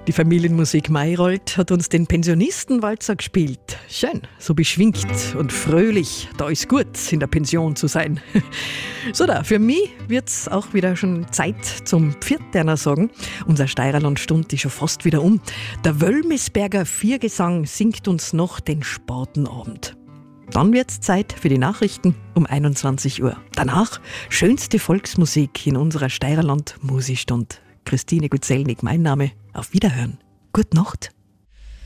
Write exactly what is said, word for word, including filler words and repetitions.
Die Familienmusik Mayrold hat uns den Pensionistenwalzer gespielt. Schön, so beschwingt und fröhlich. Da ist gut, in der Pension zu sein. So da, für mich wird's auch wieder schon Zeit zum Pfirterner sagen. Unser Steirerland-Stund ist schon fast wieder um. Der Wölmisberger Viergesang singt uns noch den Spatenabend. Dann wird's Zeit für die Nachrichten um einundzwanzig Uhr. Danach schönste Volksmusik in unserer Steirerland-Musikstund. Christine Gutzelnig, mein Name. Auf Wiederhören. Gute Nacht.